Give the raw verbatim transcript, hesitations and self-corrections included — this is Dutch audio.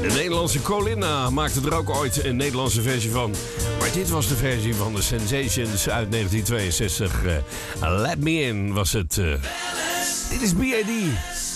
De Nederlandse Colinda maakte er ook ooit een Nederlandse versie van. Maar dit was de versie van de Sensations uit negentien tweeënzestig. Uh, Let Me In was het. Uh. Dit is B A D.